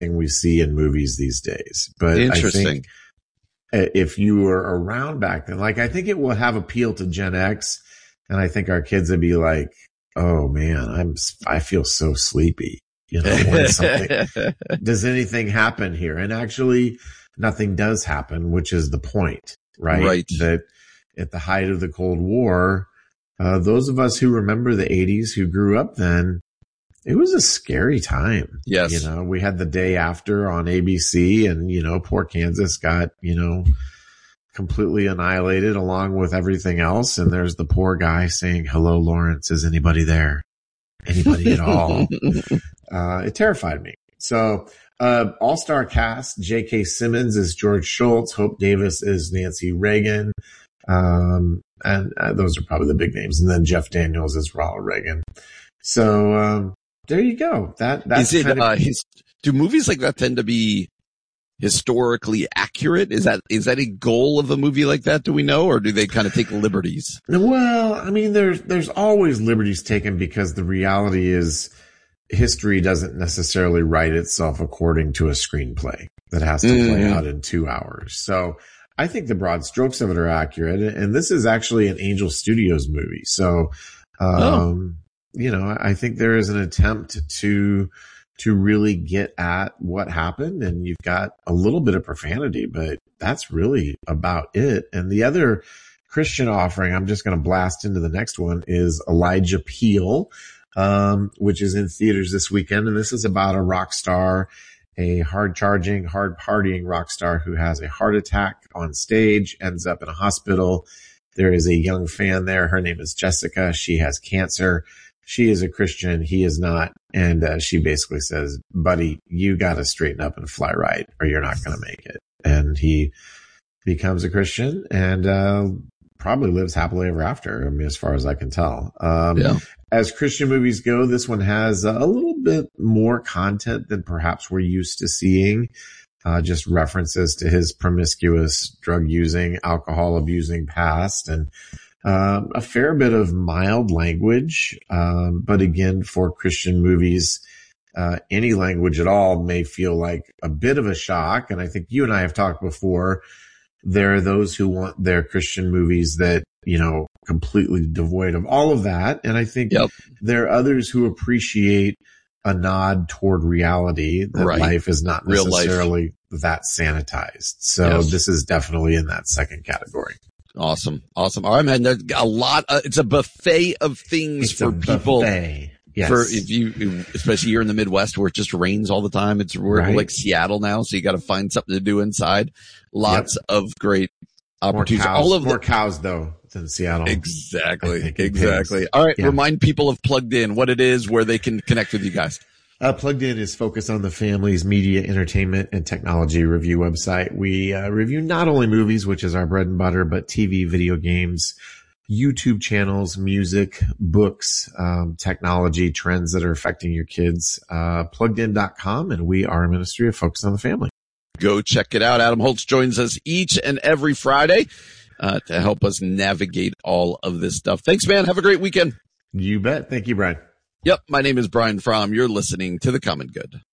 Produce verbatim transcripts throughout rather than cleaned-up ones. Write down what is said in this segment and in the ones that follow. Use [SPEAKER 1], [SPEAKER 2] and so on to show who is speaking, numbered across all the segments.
[SPEAKER 1] we see in movies these days. But
[SPEAKER 2] Interesting.
[SPEAKER 1] I think if you were around back then, like I think it will have appeal to Gen X, and I think our kids would be like, "Oh man, I'm I feel so sleepy." You know, when something, does anything happen here? And actually, nothing does happen, which is the point, right?
[SPEAKER 2] Right.
[SPEAKER 1] That at the height of the Cold War, uh, those of us who remember the eighties, who grew up then, it was a scary time.
[SPEAKER 2] Yes.
[SPEAKER 1] You know, we had The Day After on A B C, and, you know, poor Kansas got, you know, completely annihilated along with everything else. And there's the poor guy saying, "Hello, Lawrence, is anybody there? Anybody at all?" Uh, it terrified me. So, uh, all-star cast, J K. Simmons is George Schultz, Hope Davis is Nancy Reagan. Um, and uh, those are probably the big names. And then Jeff Daniels is Ronald Reagan. So, um, there you go. That, that's
[SPEAKER 2] is it,
[SPEAKER 1] kind of,
[SPEAKER 2] uh, his, do movies like that tend to be historically accurate? Is that, is that a goal of a movie like that? Do we know? Or do they kind of take liberties?
[SPEAKER 1] well, I mean, there's, there's always liberties taken because the reality is history doesn't necessarily write itself according to a screenplay that has to play
[SPEAKER 2] Mm.
[SPEAKER 1] out in two hours. So I think the broad strokes of it are accurate. And this is actually an Angel Studios movie. So, um,
[SPEAKER 2] Oh.
[SPEAKER 1] you know, I think there is an attempt to, to really get at what happened. And you've got a little bit of profanity, but that's really about it. And the other Christian offering, I'm just going to blast into the next one, is Elijah Peel, um, which is in theaters this weekend. And this is about a rock star, a hard charging, hard partying rock star who has a heart attack on stage, ends up in a hospital. There is a young fan there. Her name is Jessica. She has cancer. She is a Christian. He is not. And uh, she basically says, "Buddy, you got to straighten up and fly right, or you're not going to make it." And he becomes a Christian and uh, probably lives happily ever after. I mean, as far as I can tell. Um,
[SPEAKER 2] Yeah.
[SPEAKER 1] As Christian movies go, this one has a little bit more content than perhaps we're used to seeing. Uh, just references to his promiscuous, drug using, alcohol abusing past, and um, a fair bit of mild language. Um, but again, for Christian movies, uh, any language at all may feel like a bit of a shock. And I think you and I have talked before. There are those who want their Christian movies that, you know, completely devoid of all of that. And I think
[SPEAKER 2] Yep.
[SPEAKER 1] there are others who appreciate a nod toward reality, that
[SPEAKER 2] Right.
[SPEAKER 1] life is not
[SPEAKER 2] Real life.
[SPEAKER 1] necessarily that sanitized. So
[SPEAKER 2] Yes.
[SPEAKER 1] this is definitely in that second category.
[SPEAKER 2] Awesome. Awesome. All right, man. There's a lot. Uh, it's a buffet of things
[SPEAKER 1] It's
[SPEAKER 2] for
[SPEAKER 1] a
[SPEAKER 2] people.
[SPEAKER 1] buffet. Yes.
[SPEAKER 2] For if you, especially here in the Midwest where it just rains all the time. It's we're
[SPEAKER 1] Right.
[SPEAKER 2] like Seattle now, so you got to find something to do inside. Lots of great
[SPEAKER 1] more
[SPEAKER 2] opportunities.
[SPEAKER 1] cows,
[SPEAKER 2] All of
[SPEAKER 1] more
[SPEAKER 2] the,
[SPEAKER 1] cows though than Seattle. I
[SPEAKER 2] exactly,
[SPEAKER 1] think it
[SPEAKER 2] exactly.
[SPEAKER 1] pays.
[SPEAKER 2] All right,
[SPEAKER 1] Yeah.
[SPEAKER 2] remind people of Plugged In, what it is, where they can connect with you guys.
[SPEAKER 1] Uh, Plugged In is focused on the family's media, entertainment, and technology review website. We uh, review not only movies, which is our bread and butter, but T V, video games, YouTube channels, music, books, um, technology, trends that are affecting your kids. Uh, plugged in dot com, and we are a ministry of Focus on the Family.
[SPEAKER 2] Go check it out. Adam Holtz joins us each and every Friday uh, to help us navigate all of this stuff. Thanks, man. Have a great weekend.
[SPEAKER 1] You bet. Thank you, Brian.
[SPEAKER 2] Yep. My name is Brian Fromm. You're listening to The Common Good.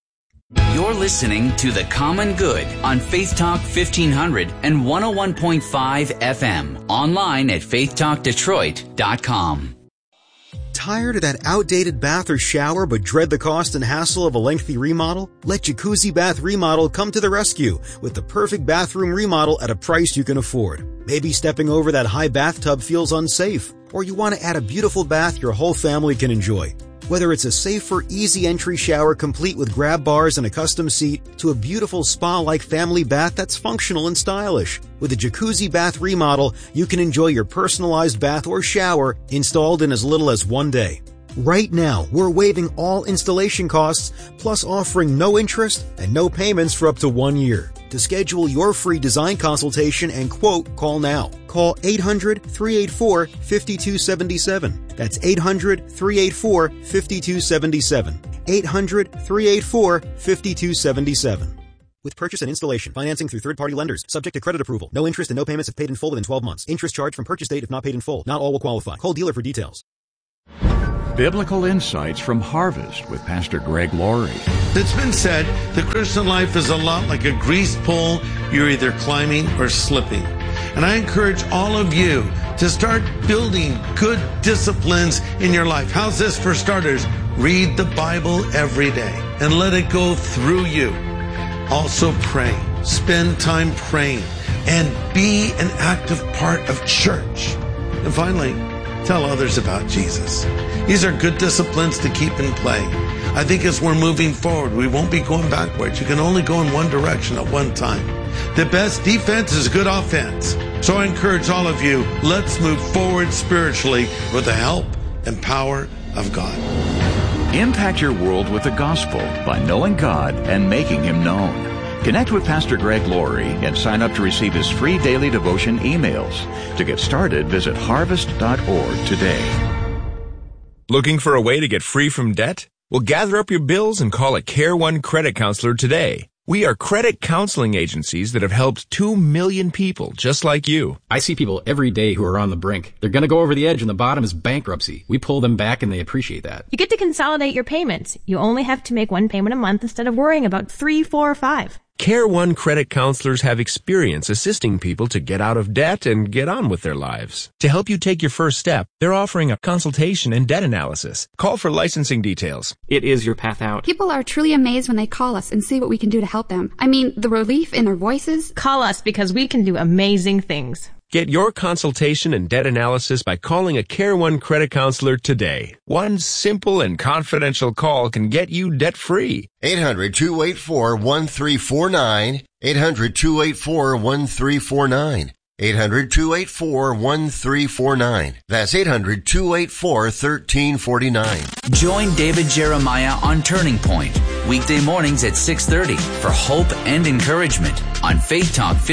[SPEAKER 3] You're listening to The Common Good on Faith Talk fifteen hundred and one oh one point five F M. Online at faith talk detroit dot com.
[SPEAKER 4] Tired of that outdated bath or shower but dread the cost and hassle of a lengthy remodel? Let Jacuzzi Bath Remodel come to the rescue with the perfect bathroom remodel at a price you can afford. Maybe stepping over that high bathtub feels unsafe, or you want to add a beautiful bath your whole family can enjoy. Whether it's a safer, easy entry shower complete with grab bars and a custom seat to a beautiful spa-like family bath that's functional and stylish. With a Jacuzzi Bath Remodel, you can enjoy your personalized bath or shower installed in as little as one day. Right now, we're waiving all installation costs, plus offering no interest and no payments for up to one year. To schedule your free design consultation and quote, call now. Call eight hundred, three eight four, five two seven seven. That's eight hundred, three eight four, five two seven seven. eight hundred, three eight four, five two seven seven. With purchase and installation, financing through third-party lenders, subject to credit approval. No interest and no payments if paid in full within twelve months. Interest charged from purchase date if not paid in full. Not all will qualify. Call dealer for details.
[SPEAKER 5] Biblical insights from Harvest with Pastor Greg Laurie.
[SPEAKER 6] It's been said the Christian life is a lot like a greased pole. You're either climbing or slipping. And I encourage all of you to start building good disciplines in your life. How's this for starters? Read the Bible every day and let it go through you. Also pray. Spend time praying and be an active part of church. And finally, tell others about Jesus. These are good disciplines to keep in play. I think as we're moving forward, we won't be going backwards. You can only go in one direction at one time. The best defense is good offense. So I encourage all of you, let's move forward spiritually with the help and power of God.
[SPEAKER 5] Impact your world with the gospel by knowing God and making Him known. Connect with Pastor Greg Laurie and sign up to receive his free daily devotion emails. To get started, visit harvest dot org today.
[SPEAKER 7] Looking for a way to get free from debt? Well, gather up your bills and call a Care One credit counselor today. We are credit counseling agencies that have helped two million people just like you.
[SPEAKER 8] I see people every day who are on the brink. They're going to go over the edge and the bottom is bankruptcy. We pull them back and they appreciate that.
[SPEAKER 9] You get to consolidate your payments. You only have to make one payment a month instead of worrying about three, four, or five.
[SPEAKER 7] Care One credit counselors have experience assisting people to get out of debt and get on with their lives. To help you take your first step, they're offering a consultation and debt analysis. Call for licensing details.
[SPEAKER 8] It is your path out.
[SPEAKER 10] People are truly amazed when they call us and see what we can do to help them. I mean, the relief in their voices.
[SPEAKER 9] Call us because we can do amazing things.
[SPEAKER 7] Get your consultation and debt analysis by calling a Care One credit counselor today. One simple and confidential call can get you debt-free.
[SPEAKER 11] eight hundred, two eight four, one three four nine. eight hundred, two eight four, one three four nine. eight hundred, two eight four, one three four nine. That's eight hundred, two eight four, one three four nine.
[SPEAKER 3] Join David Jeremiah on Turning Point, weekday mornings at six thirty for hope and encouragement on Faith Talk